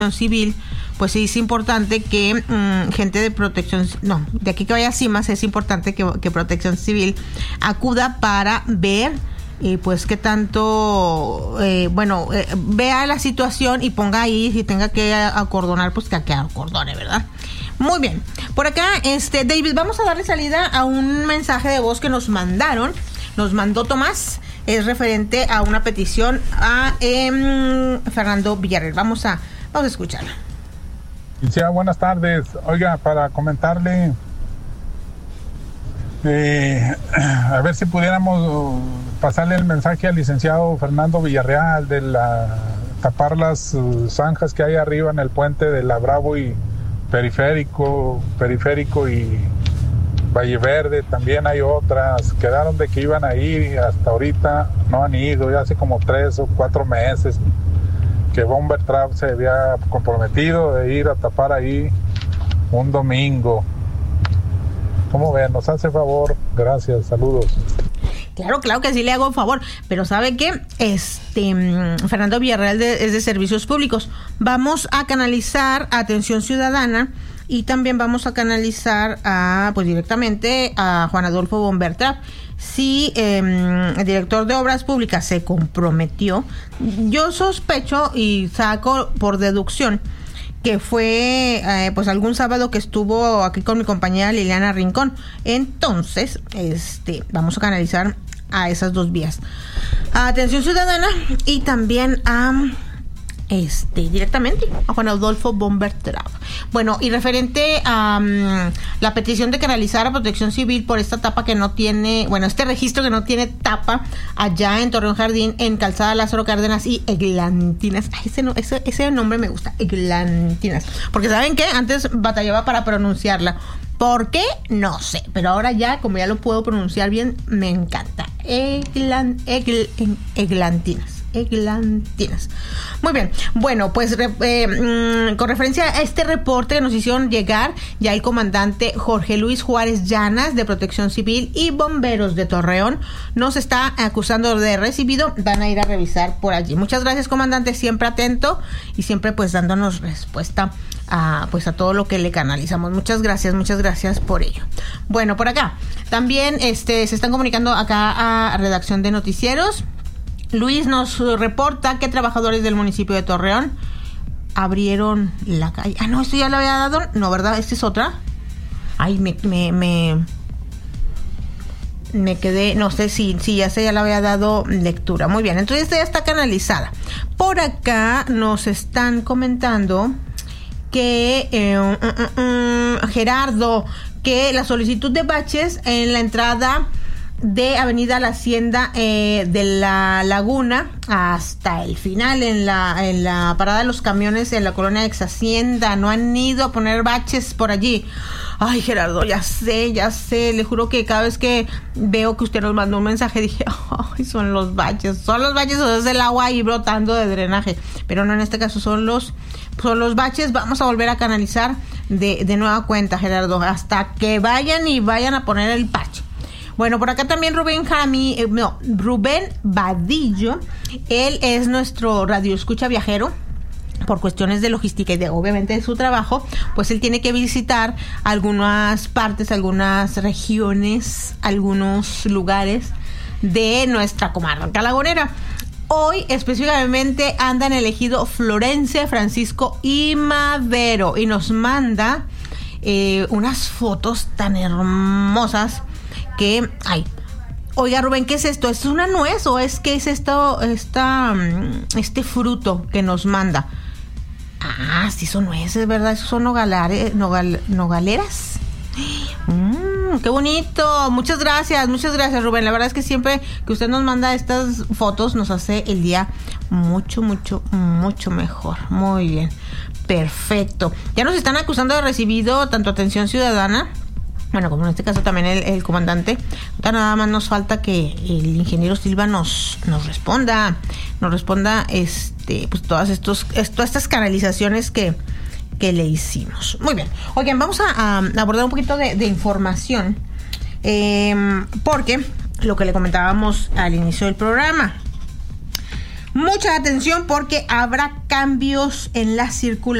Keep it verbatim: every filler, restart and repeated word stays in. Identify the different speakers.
Speaker 1: civil, pues sí es importante que mmm, gente de protección, no, de aquí que vaya a CIMAS, es importante que, que Protección Civil acuda para ver eh, pues qué tanto, eh, bueno, eh, vea la situación y ponga ahí, si tenga que acordonar, pues que, que acordone, ¿verdad? Muy bien, por acá, este David, vamos a darle salida a un mensaje de voz que nos mandaron, nos mandó Tomás, es referente a una petición a eh, Fernando Villarreal. Vamos a Vamos a escucharla.
Speaker 2: Sí, buenas tardes. Oiga, para comentarle, eh, a ver si pudiéramos pasarle el mensaje al licenciado Fernando Villarreal de la tapar las uh, zanjas que hay arriba en el puente de La Bravo y Periférico, Periférico y Valle Verde. También hay otras. Quedaron de que iban a ir y hasta ahorita no han ido. Ya hace como tres o cuatro meses que Bomber Trap se había comprometido de ir a tapar ahí un domingo. ¿Cómo ven? ¿Nos hace favor? Gracias, saludos.
Speaker 1: Claro, claro que sí le hago un favor, pero ¿sabe qué? Este, Fernando Villarreal de, es de Servicios Públicos. Vamos a canalizar a Atención Ciudadana y también vamos a canalizar a, pues directamente a Juan Adolfo Bomber Trap. Si eh, el director de Obras Públicas se comprometió, yo sospecho y saco por deducción que fue eh, pues algún sábado que estuvo aquí con mi compañera Liliana Rincón. Entonces, este, vamos a canalizar a esas dos vías, a Atención Ciudadana y también a este directamente a Juan Adolfo Bomber Trap. Bueno, y referente a um, la petición de canalizar a Protección Civil por esta tapa que no tiene, bueno, este registro que no tiene tapa allá en Torreón Jardín, en Calzada Lázaro Cárdenas y Eglantinas. Ay, ese, no, ese, ese nombre me gusta, Eglantinas. Porque ¿saben qué? Antes batallaba para pronunciarla. ¿Por qué? No sé. Pero ahora ya, como ya lo puedo pronunciar bien, me encanta. Eglan, egl, Eglantinas. Eglantinas. Muy bien, bueno, pues eh, mmm, con referencia a este reporte que nos hicieron llegar, ya el comandante Jorge Luis Juárez Llanas de Protección Civil y Bomberos de Torreón nos está acusando de recibido, van a ir a revisar por allí. Muchas gracias, comandante, siempre atento y siempre pues dándonos respuesta a pues a todo lo que le canalizamos. Muchas gracias, muchas gracias por ello. Bueno, por acá también este se están comunicando acá a redacción de noticieros. Luis nos reporta que trabajadores del municipio de Torreón abrieron la calle. Ah, no, esto ya lo había dado. No, ¿verdad? ¿Esta es otra? Ay, me me me, me quedé, no sé si, si ya se ya le había dado lectura. Muy bien, entonces esta ya está canalizada. Por acá nos están comentando que eh, uh, uh, uh, Gerardo, que la solicitud de baches en la entrada de Avenida La Hacienda eh, de la Laguna hasta el final en la en la parada de los camiones en la colonia Ex Hacienda, no han ido a poner baches por allí. Ay, Gerardo, ya sé, ya sé, le juro que cada vez que veo que usted nos mandó un mensaje dije, ay, son los baches, son los baches o es el agua ahí brotando de drenaje, pero no, en este caso son los son los baches. Vamos a volver a canalizar de, de nueva cuenta, Gerardo, hasta que vayan y vayan a poner el parche. Bueno, por acá también Rubén Jami, eh, no, Rubén Vadillo, él es nuestro radioescucha viajero. Por cuestiones de logística y de obviamente de su trabajo, pues él tiene que visitar algunas partes, algunas regiones, algunos lugares de nuestra comarca lagunera. Hoy específicamente anda en el ejido Florencia, Francisco y Madero y nos manda eh, unas fotos tan hermosas que hay. Oiga, Rubén, ¿qué es esto? ¿Es una nuez o es qué es esto, esta, este fruto que nos manda? Ah, sí son nueces, ¿verdad? Esos son nogalares, nogal, nogaleras. Mmm, qué bonito. Muchas gracias, muchas gracias, Rubén. La verdad es que siempre que usted nos manda estas fotos nos hace el día mucho, mucho, mucho mejor. Muy bien, perfecto. Ya nos están acusando de recibido tanto Atención Ciudadana, bueno, como en este caso también el, el comandante. Nada más nos falta que el ingeniero Silva nos, nos responda, nos responda este, pues todas estos, todas estas canalizaciones que, que le hicimos. Muy bien. Oigan, vamos a, a abordar un poquito de, de información, eh, porque lo que le comentábamos al inicio del programa. Mucha atención porque habrá cambios en la circulación.